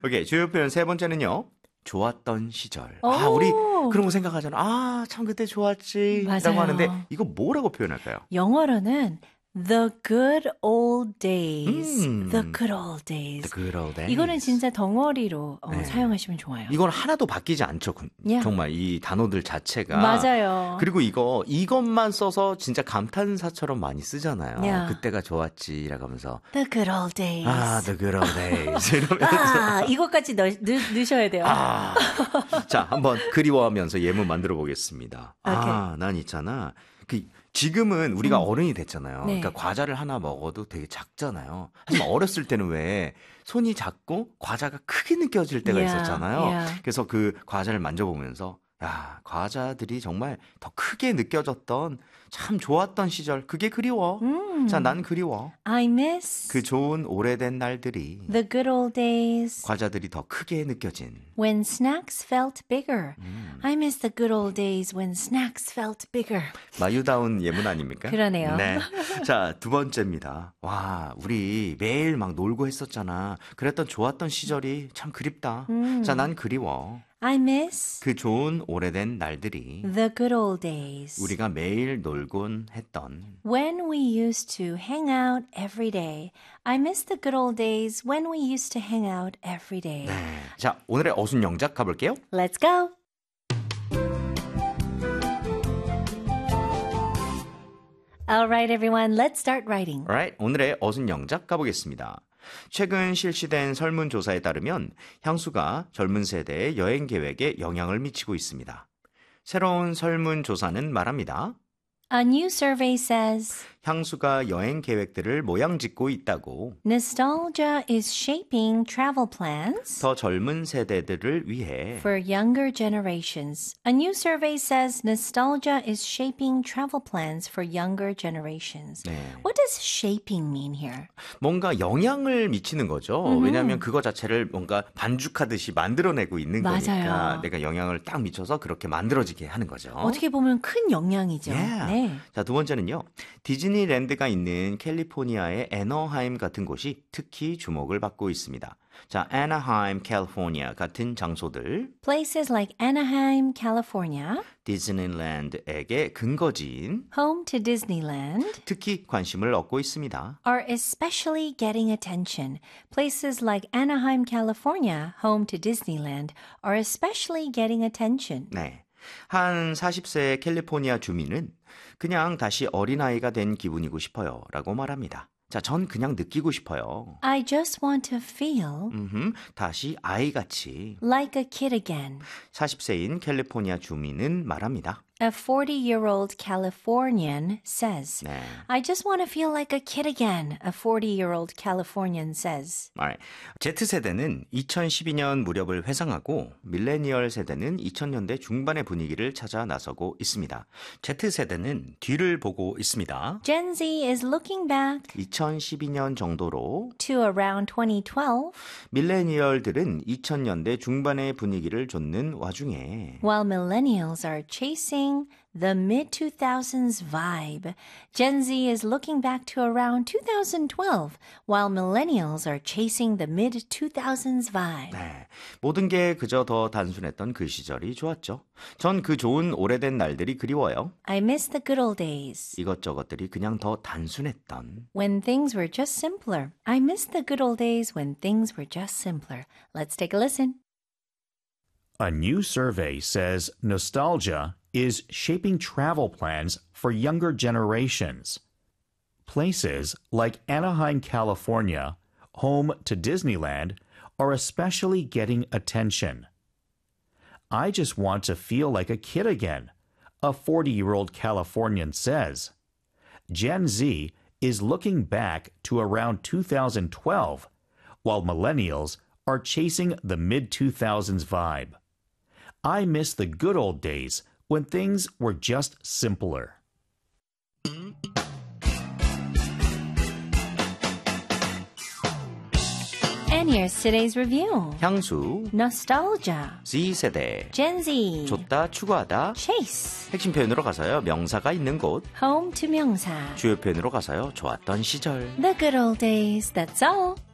오케이, 주요 표현 세 번째는요. 좋았던 시절. 오. 우리 그런 거 생각하잖아. 참 그때 좋았지. 맞아요. 라고 하는데 이거 뭐라고 표현할까요? 영어로는 The good old days. The good old days. The good old days. 이거는 진짜 덩어리로 네. 사용하시면 좋아요. 이건 하나도 바뀌지 않죠. Yeah. 정말 이 단어들 자체가. 맞아요. 그리고 이것만 써서 진짜 감탄사처럼 많이 쓰잖아요. Yeah. 그때가 좋았지라고 하면서. The good old days. The good old days. 이러면서. 이것까지 넣으셔야 돼요. 자, 한번 그리워하면서 예문 만들어 보겠습니다. Okay. 난 있잖아. 지금은 우리가 어른이 됐잖아요. 네. 그러니까 과자를 하나 먹어도 되게 작잖아요. 하지만 어렸을 때는 왜 손이 작고 과자가 크게 느껴질 때가 Yeah, 있었잖아요. yeah. 그래서 그 과자를 만져보면서 과자들이 정말 더 크게 느껴졌던 참 좋았던 시절. 그게 그리워. 자, 난 그리워. I miss 그 좋은 오래된 날들이 the good old days 과자들이 더 크게 느껴진 when snacks felt bigger. I miss the good old days when snacks felt bigger. 마유다운 예문 아닙니까? 그러네요. 네. 자, 두 번째입니다. 우리 매일 막 놀고 했었잖아. 그랬던 좋았던 시절이 참 그립다. 자, 난 그리워. I miss 그 좋은 오래된 날들이 the good old days 우리가 매일 놀곤 했던 when we used to hang out every day. I miss the good old days when we used to hang out every day. 네. 자, 오늘의 어순 영작 가볼게요. Let's go. All right, everyone, let's start writing. Alright, 오늘의 어순 영작 가보겠습니다. 최근 실시된 설문조사에 따르면 향수가 젊은 세대의 여행 계획에 영향을 미치고 있습니다. 새로운 설문조사는 말합니다. A new survey says 향수가 여행 계획들을 모양짓고 있다고 nostalgia is shaping travel plans 더 젊은 세대들을 위해 for younger generations. A new survey says nostalgia is shaping travel plans for younger generations. 네. What does shaping mean here? 뭔가 영향을 미치는 거죠. 왜냐하면 그거 자체를 뭔가 반죽하듯이 만들어내고 있는 맞아요. 거니까 내가 영향을 딱 미쳐서 그렇게 만들어지게 하는 거죠. 어떻게 보면 큰 영향이죠. Yeah. 네. 자, 두 번째는요. 디즈니랜드가 있는 캘리포니아의 애너하임 같은 곳이 특히 주목을 받고 있습니다. 자, 애너하임, 캘리포니아 같은 장소들 Places like Anaheim, California, 디즈니랜드에게 근거지인 home to Disneyland, 특히 관심을 얻고 있습니다. are especially getting attention. Places like Anaheim, California, home to Disneyland, are especially getting attention. 네. 한 40세 캘리포니아 주민은 그냥 다시 어린아이가 된 기분이고 싶어요 라고 말합니다. 자, 전 그냥 느끼고 싶어요. I just want to feel 다시 아이같이 like a kid again. 40세인 캘리포니아 주민은 말합니다. A 40-year-old Californian says, 네. I just want to feel like a kid again, a 40-year-old Californian says. Z세대는 2012년 무렵을 회상하고 밀레니얼 세대는 2000년대 중반의 분위기를 찾아 나서고 있습니다. Z세대는 뒤를 보고 있습니다. Gen Z is looking back 2012년 정도로 to around 2012, 밀레니얼들은 2000년대 중반의 분위기를 좇는 와중에 while millennials are chasing the mid-2000s vibe. Gen Z is looking back to around 2012, while millennials are chasing the mid-2000s vibe. 네, 모든 게 그저 더 단순했던 그 시절이 좋았죠. 전 그 좋은 오래된 날들이 그리워요. I miss the good old days. 이것저것들이 그냥 더 단순했던 When things were just simpler. I miss the good old days when things were just simpler. Let's take a listen. A new survey says nostalgia is shaping travel plans for younger generations. Places like Anaheim, California, home to Disneyland, are especially getting attention. I just want to feel like a kid again, a 40-year-old Californian says. Gen Z is looking back to around 2012, while millennials are chasing the mid-2000s vibe. I miss the good old days when things were just simpler. And here's today's review. 향수, Nostalgia. Z세대, Gen Z. 줬다, 추구하다, Chase. 핵심 표현으로 가서요. 명사가 있는 곳, Home to 명사. 주요 표현으로 가서요. 좋았던 시절. The good old days. That's all.